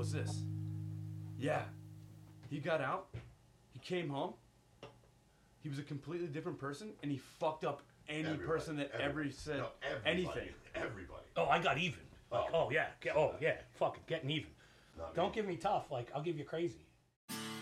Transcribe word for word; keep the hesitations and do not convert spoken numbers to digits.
was this? Yeah. He got out. He came home. He was a completely different person, and he fucked up any Everybody, person that everybody. ever said No, everybody, anything. Everybody. Oh, I got even. Like, Oh. oh, yeah. Get, oh, yeah. Fucking getting even. Not Don't me. give me tough. Like, I'll give you crazy.